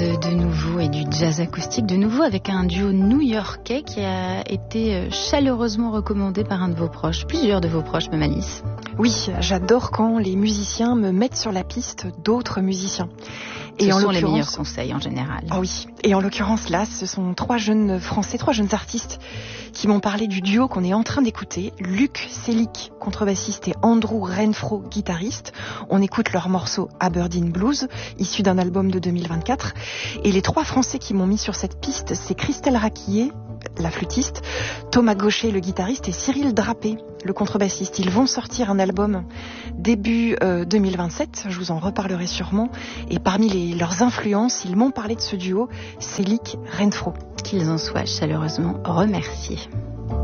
de nouveau et du jazz acoustique de nouveau avec un duo new-yorkais qui a été chaleureusement recommandé par un de vos proches, plusieurs de vos proches même, Alice. Oui, j'adore quand les musiciens me mettent sur la piste d'autres musiciens. Ce sont les meilleurs conseils en général. Ah oui, et en l'occurrence là, ce sont trois jeunes artistes qui m'ont parlé du duo qu'on est en train d'écouter. Luc Selick, contrebassiste, et Andrew Renfro, guitariste. On écoute leur morceau Aberdeen Blues, issu d'un album de 2024. Et les trois Français qui m'ont mis sur cette piste, c'est Christelle Raquillet, la flûtiste, Thomas Gaucher, le guitariste, et Cyril Drapé, le contrebassiste. Ils vont sortir un album début 2027, je vous en reparlerai sûrement. Et parmi leurs influences, ils m'ont parlé de ce duo, Selick Renfro. Qu'ils en soient chaleureusement remerciés.